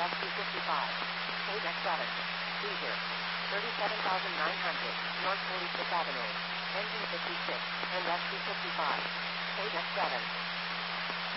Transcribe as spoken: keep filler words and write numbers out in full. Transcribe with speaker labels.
Speaker 1: S T fifty-five. Page X seven. Seizure. thirty-seven thousand nine hundred, North forty-fifth Avenue. Engine fifty-six, and S T fifty-five. Page X seven.